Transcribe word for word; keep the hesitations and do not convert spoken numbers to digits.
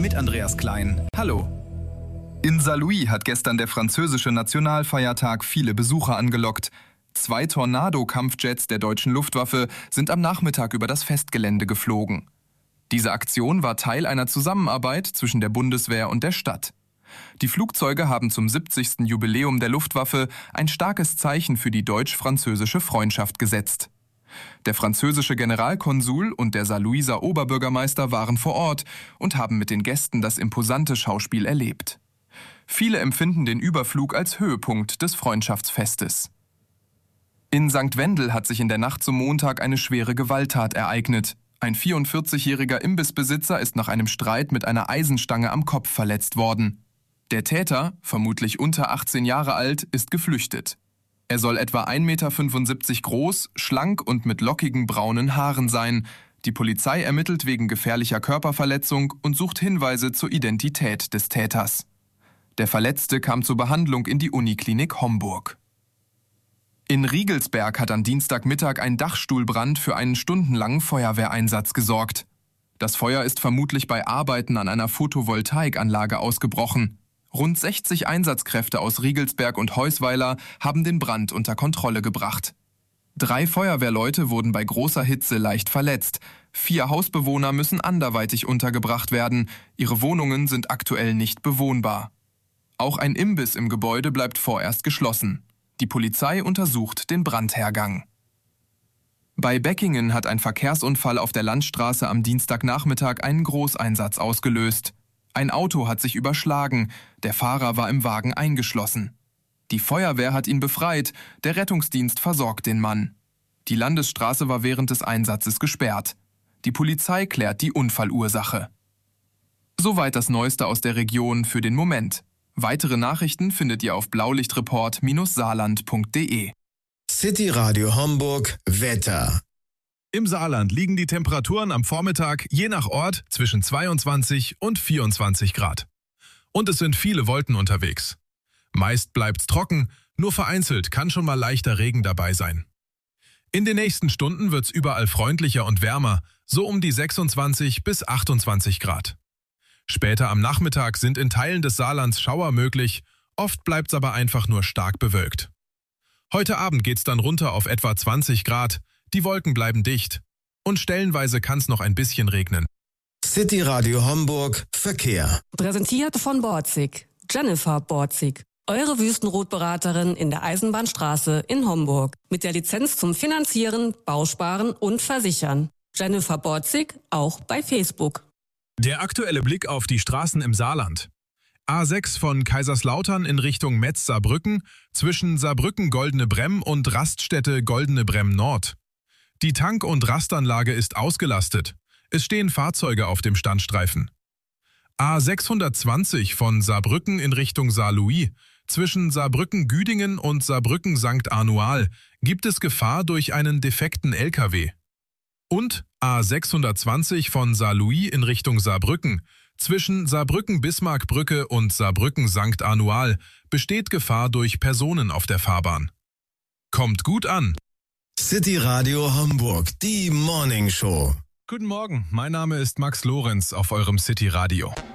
mit Andreas Klein. Hallo. In Saarlouis hat gestern der französische Nationalfeiertag viele Besucher angelockt. Zwei Tornado-Kampfjets der deutschen Luftwaffe sind am Nachmittag über das Festgelände geflogen. Diese Aktion war Teil einer Zusammenarbeit zwischen der Bundeswehr und der Stadt. Die Flugzeuge haben zum siebzigsten Jubiläum der Luftwaffe ein starkes Zeichen für die deutsch-französische Freundschaft gesetzt. Der französische Generalkonsul und der Saarlouiser Oberbürgermeister waren vor Ort und haben mit den Gästen das imposante Schauspiel erlebt. Viele empfinden den Überflug als Höhepunkt des Freundschaftsfestes. In Sankt Wendel hat sich in der Nacht zum Montag eine schwere Gewalttat ereignet. Ein vierundvierzigjähriger Imbissbesitzer ist nach einem Streit mit einer Eisenstange am Kopf verletzt worden. Der Täter, vermutlich unter achtzehn Jahre alt, ist geflüchtet. Er soll etwa ein Meter fünfundsiebzig groß, schlank und mit lockigen braunen Haaren sein. Die Polizei ermittelt wegen gefährlicher Körperverletzung und sucht Hinweise zur Identität des Täters. Der Verletzte kam zur Behandlung in die Uniklinik Homburg. In Riegelsberg hat am Dienstagmittag ein Dachstuhlbrand für einen stundenlangen Feuerwehreinsatz gesorgt. Das Feuer ist vermutlich bei Arbeiten an einer Photovoltaikanlage ausgebrochen. Rund sechzig Einsatzkräfte aus Riegelsberg und Heusweiler haben den Brand unter Kontrolle gebracht. Drei Feuerwehrleute wurden bei großer Hitze leicht verletzt. Vier Hausbewohner müssen anderweitig untergebracht werden. Ihre Wohnungen sind aktuell nicht bewohnbar. Auch ein Imbiss im Gebäude bleibt vorerst geschlossen. Die Polizei untersucht den Brandhergang. Bei Beckingen hat ein Verkehrsunfall auf der Landstraße am Dienstagnachmittag einen Großeinsatz ausgelöst. Ein Auto hat sich überschlagen, der Fahrer war im Wagen eingeschlossen. Die Feuerwehr hat ihn befreit, der Rettungsdienst versorgt den Mann. Die Landesstraße war während des Einsatzes gesperrt. Die Polizei klärt die Unfallursache. Soweit das Neueste aus der Region für den Moment. Weitere Nachrichten findet ihr auf blaulichtreport Bindestrich saarland Punkt de. City Radio Homburg Wetter. Im Saarland liegen die Temperaturen am Vormittag je nach Ort zwischen zweiundzwanzig und vierundzwanzig Grad. Und es sind viele Wolken unterwegs. Meist bleibt's trocken, nur vereinzelt kann schon mal leichter Regen dabei sein. In den nächsten Stunden wird's überall freundlicher und wärmer, so um die sechsundzwanzig bis achtundzwanzig Grad. Später am Nachmittag sind in Teilen des Saarlands Schauer möglich, oft bleibt's aber einfach nur stark bewölkt. Heute Abend geht's dann runter auf etwa zwanzig Grad, die Wolken bleiben dicht und stellenweise kann's noch ein bisschen regnen. City Radio Homburg Verkehr. Präsentiert von Borzig. Jennifer Borzig. Eure Wüstenrotberaterin in der Eisenbahnstraße in Homburg. Mit der Lizenz zum Finanzieren, Bausparen und Versichern. Jennifer Borzig auch bei Facebook. Der aktuelle Blick auf die Straßen im Saarland. A sechs von Kaiserslautern in Richtung Metz-Saarbrücken, zwischen Saarbrücken-Goldene Bremm und Raststätte Goldene Bremm Nord. Die Tank- und Rastanlage ist ausgelastet. Es stehen Fahrzeuge auf dem Standstreifen. A sechshundertzwanzig von Saarbrücken in Richtung Saarlouis, zwischen Saarbrücken-Güdingen und Saarbrücken-Sankt Anual gibt es Gefahr durch einen defekten L K W. Und A sechshundertzwanzig von Saarlouis in Richtung Saarbrücken, zwischen Saarbrücken-Bismarckbrücke und Saarbrücken-Sankt Anual besteht Gefahr durch Personen auf der Fahrbahn. Kommt gut an! City Radio Homburg, die Morning Show. Guten Morgen, mein Name ist Max Lorenz auf eurem City Radio.